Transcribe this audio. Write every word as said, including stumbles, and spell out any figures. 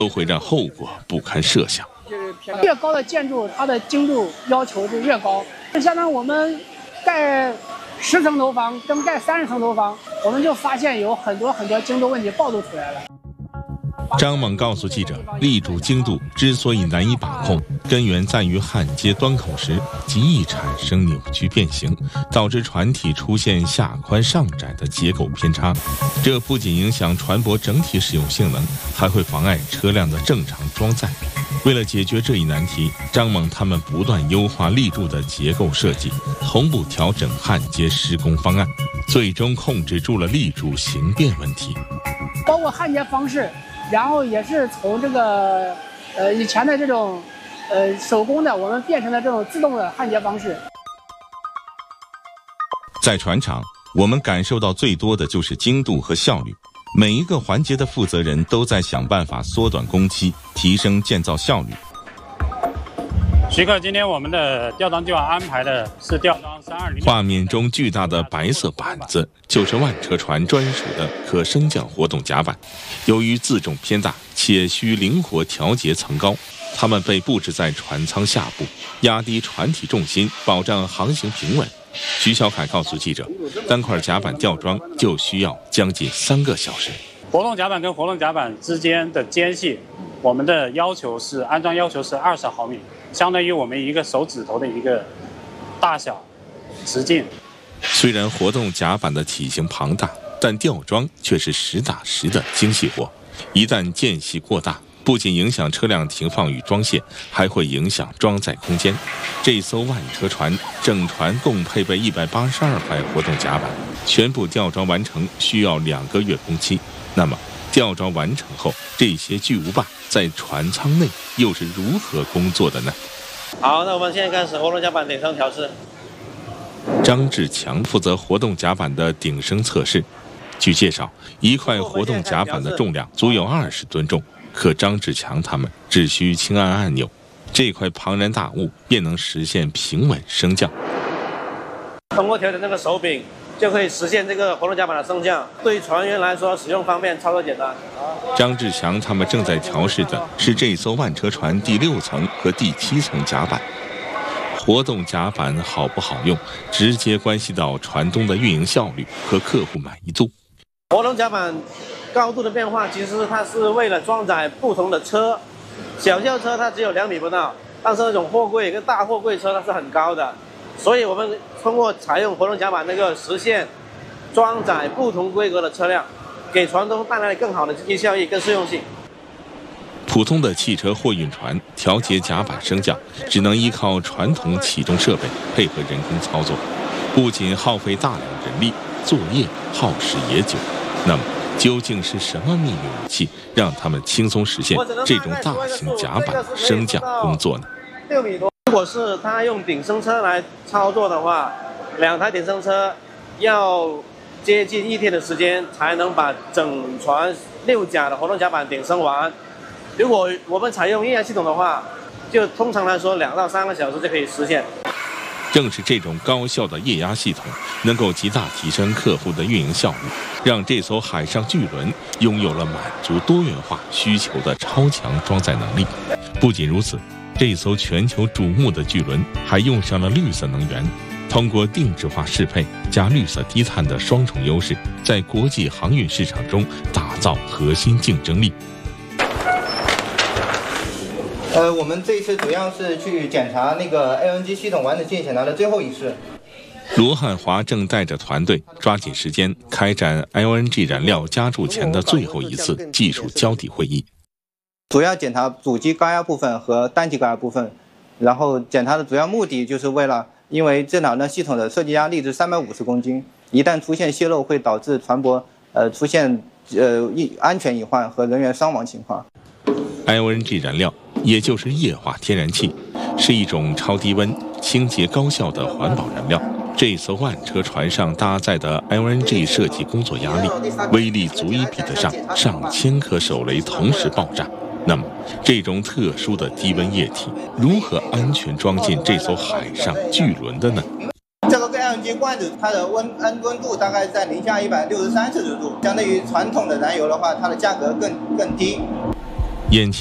都会让后果不堪设想。 越高的建筑，它的精度要求就越高。就相当于我们盖十层楼房跟盖三十层楼房，我们就发现有很多很多精度问题暴露出来了。 张猛告诉记者，立柱精度之所以难以把控，根源在于焊接端口时极易产生扭曲变形，导致船体出现下宽上窄的结构偏差。这不仅影响船舶整体使用性能，还会妨碍车辆的正常装载。为了解决这一难题，张猛他们不断优化立柱的结构设计，同步调整焊接施工方案，最终控制住了立柱形变问题。 包括焊接方式，然后也是从这个呃以前的这种呃手工的，我们变成了这种自动的焊接方式。 在船厂，我们感受到最多的就是精度和效率。每一个环节的负责人都在想办法缩短工期，提升建造效率。 徐克，今天我们的吊装计划安排的是吊装三二零。 画面中巨大的白色板子就是万车船专属的可升降活动甲板，由于自重偏大且需灵活调节层高，它们被布置在船舱下部，压低船体重心，保障航行平稳。徐小凯告诉记者，单块甲板吊装就需要将近三个小时。 活动甲板跟活动甲板之间的间隙，我们的要求是安装要求是二十毫米，相当于我们一个手指头的一个大小直径。 虽然活动甲板的体型庞大，但吊装却是实打实的精细活。一旦间隙过大，不仅影响车辆停放与装卸，还会影响装载空间。这艘万车船整船共配备一百八十二块活动甲板，全部吊装完成需要两个月工期。那么吊装完成后，这些巨无霸在船舱内又是如何工作的呢？ 好，那我们现在开始活动甲板顶升调试。 张志强负责活动甲板的顶升测试。据介绍，一块活动甲板的重量足有二十吨重。可张志强他们只需轻按按钮，这块庞然大物便能实现平稳升降。 通过调整这个手柄，就可以实现这个活动甲板的升降，对船员来说使用方便，操作简单。 张志强他们正在调试的是这艘万车船第六层和第七层甲板。活动甲板好不好用，直接关系到船东的运营效率和客户满意度。 活动甲板高度的变化，其实它是为了装载不同的车，小轿车它只有两米不到，但是那种货柜跟大货柜车它是很高的，所以我们通过采用活动甲板那个实现装载不同规格的车辆，给船东带来更好的经济效益跟适用性。 普通的汽车货运船调节甲板升降，只能依靠传统起重设备配合人工操作，不仅耗费大量人力，作业耗时也久。那么究竟是什么秘密武器，让他们轻松实现这种大型甲板升降工作呢？ 六米多。如果是他用顶升车来操作的话，两台顶升车要接近一天的时间才能把整船六甲的活动甲板顶升完。如果我们采用液压系统的话，就通常来说两到三个小时就可以实现。 正是这种高效的液压系统，能够极大提升客户的运营效率，让这艘海上巨轮拥有了满足多元化需求的超强装载能力。不仅如此，这艘全球瞩目的巨轮还用上了绿色能源，通过定制化适配加绿色低碳的双重优势，在国际航运市场中打造核心竞争力。 呃，我们这一次主要是去检查那个 L N G 系统完整性检查的最后一次。 罗汉华正带着团队抓紧时间开展 L N G 燃料加注前的最后一次技术交底会议。 主要检查主机高压部分和单体高压部分，然后检查的主要目的就是为了，因为这两个系统的设计压力是三百五十公斤，一旦出现泄漏会导致船舶呃出现呃安全隐患和人员伤亡情况。 L N G 燃料也就是液化天然气，是一种超低温、清洁高效的环保燃料。这艘万车船上搭载的 L N G 设计工作压力，威力足以比得上上千颗手雷同时爆炸。那么，这种特殊的低温液体如何安全装进这艘海上巨轮的呢？ 这个 L N G 罐子，它的温温温度大概在零下一百六十三摄氏度，相对于传统的燃油的话，它的价格更更低。 眼前